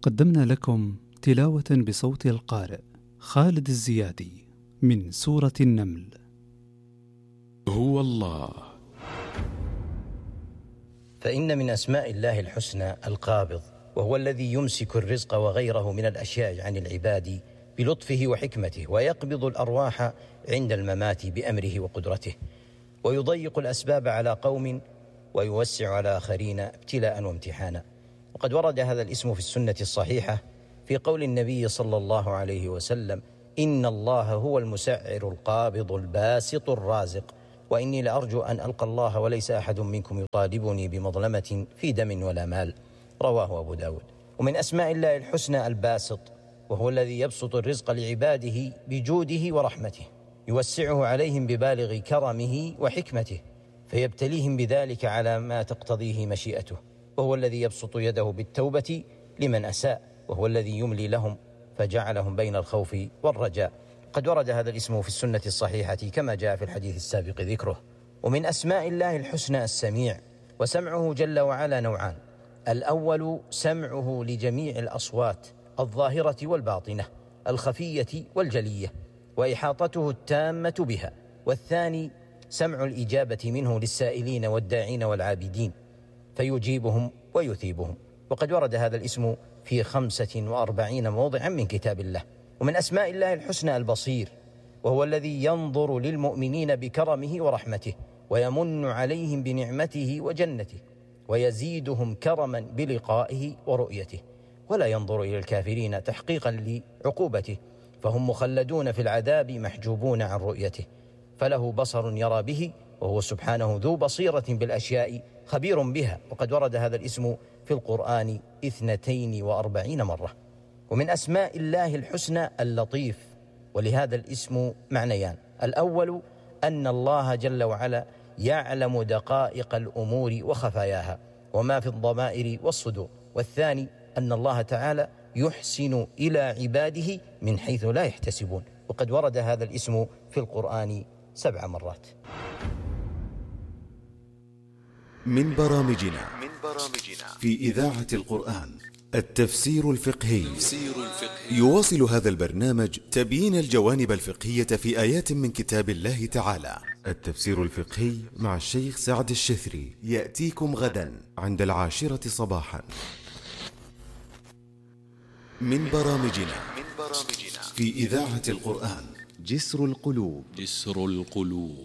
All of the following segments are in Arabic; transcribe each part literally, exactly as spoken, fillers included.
قدمنا لكم تلاوة بصوت القارئ خالد الزيادي من سورة النمل. هو الله. فإن من أسماء الله الحسنى القابض، وهو الذي يمسك الرزق وغيره من الأشياء عن العباد بلطفه وحكمته، ويقبض الأرواح عند الممات بأمره وقدرته، ويضيق الأسباب على قوم ويوسع على آخرين ابتلاء وامتحانا. وقد ورد هذا الاسم في السنة الصحيحة في قول النبي صلى الله عليه وسلم: إن الله هو المسعر القابض الباسط الرازق، وإني لأرجو أن ألقى الله وليس أحد منكم يطالبني بمظلمة في دم ولا مال. رواه أبو داود. ومن أسماء الله الحسنى الباسط، وهو الذي يبسط الرزق لعباده بجوده ورحمته، يوسعه عليهم ببالغ كرمه وحكمته، فيبتليهم بذلك على ما تقتضيه مشيئته. وهو الذي يبسط يده بالتوبة لمن أساء، وهو الذي يملي لهم فجعلهم بين الخوف والرجاء. قد ورد هذا الاسم في السنة الصحيحة كما جاء في الحديث السابق ذكره. ومن أسماء الله الحسنى السميع، وسمعه جل وعلا نوعان: الأول سمعه لجميع الأصوات الظاهرة والباطنة، الخفية والجلية، وإحاطته التامة بها. والثاني سمع الإجابة منه للسائلين والداعين والعابدين، فيجيبهم ويثيبهم. وقد ورد هذا الاسم في خمسة وأربعين موضعا من كتاب الله. ومن أسماء الله الحسنى البصير، وهو الذي ينظر للمؤمنين بكرمه ورحمته، ويمن عليهم بنعمته وجنته، ويزيدهم كرما بلقائه ورؤيته، ولا ينظر إلى الكافرين تحقيقا لعقوبته، فهم مخلدون في العذاب محجوبون عن رؤيته. فله بصر يرى به، وهو سبحانه ذو بصيرة بالأشياء خبير بها. وقد ورد هذا الاسم في القرآن اثنتين وأربعين مرة. ومن أسماء الله الحسنى اللطيف، ولهذا الاسم معنيان: الأول أن الله جل وعلا يعلم دقائق الأمور وخفاياها وما في الضمائر والصدور. والثاني أن الله تعالى يحسن إلى عباده من حيث لا يحتسبون. وقد ورد هذا الاسم في القرآن سبع مرات. من برامجنا في إذاعة القرآن التفسير الفقهي. يواصل هذا البرنامج تبيين الجوانب الفقهية في آيات من كتاب الله تعالى. التفسير الفقهي مع الشيخ سعد الشثري يأتيكم غدا عند العاشرة صباحا. من برامجنا في إذاعة القرآن جسر القلوب. جسر القلوب.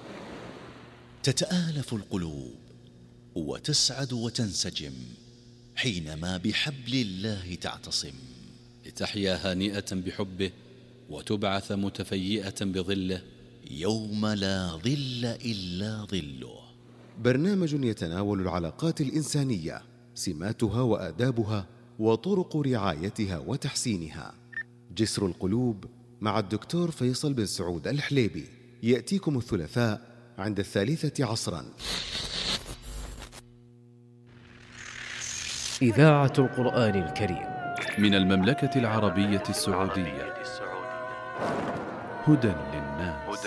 تتآلف القلوب وتسعد وتنسجم حينما بحبل الله تعتصم، لتحيا هانئة بحبه وتبعث متفيئة بظله يوم لا ظل إلا ظله. برنامج يتناول العلاقات الإنسانية، سماتها وآدابها وطرق رعايتها وتحسينها. جسر القلوب مع الدكتور فيصل بن سعود الحليبي يأتيكم الثلاثاء عند الثالثة عصرا. إذاعة القرآن الكريم من المملكة العربية السعودية، هدى